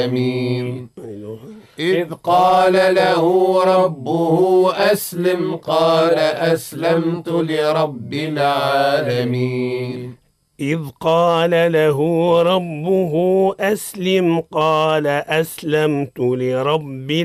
العالمين. إذ قال له ربه أسلم قال أسلمت لرب العالمين. إذ قال له ربه أسلم قال أسلمت لرب